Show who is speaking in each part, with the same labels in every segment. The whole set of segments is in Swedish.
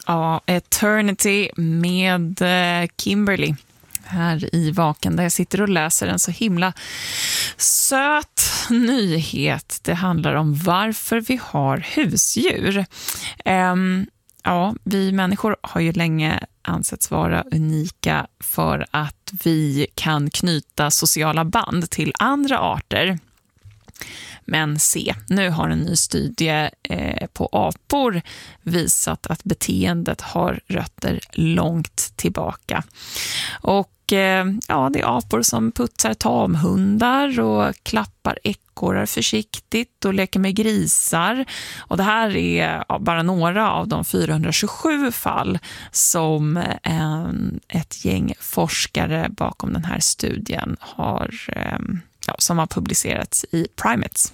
Speaker 1: Ja, Eternity med Kimberly här i Vaken, där jag sitter och läser en så himla söt nyhet. Det handlar om varför vi har husdjur. Ja, vi människor har ju länge ansetts vara unika för att vi kan knyta sociala band till andra arter. Men nu har en ny studie på apor visat att beteendet har rötter långt tillbaka. Och ja, det är apor som putsar tamhundar och klappar ekorrar försiktigt och leker med grisar. Och det här är bara några av de 427 fall som ett gäng forskare bakom den här studien som har publicerats i Primates.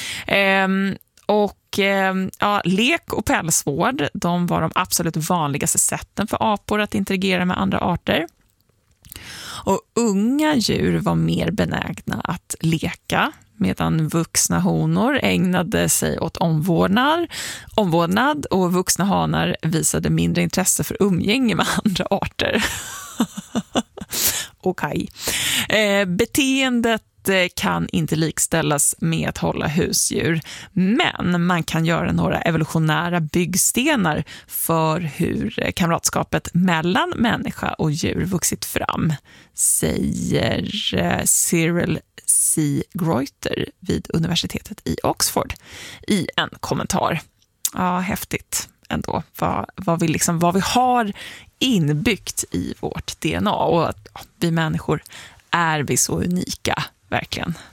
Speaker 1: Lek och pälsvård, de var de absolut vanligaste sätten för apor att interagera med andra arter. Och unga djur var mer benägna att leka, medan vuxna honor ägnade sig åt omvårdnad och vuxna hanar visade mindre intresse för umgänge med andra arter. Okej. Beteendet kan inte likställas med att hålla husdjur, men man kan göra några evolutionära byggstenar för hur kamratskapet mellan människa och djur vuxit fram, säger Cyril C. Greuter vid universitetet i Oxford i en kommentar. Ja, häftigt ändå vad vi har inbyggt i vårt DNA, och att vi människor är vi så unika, verkligen.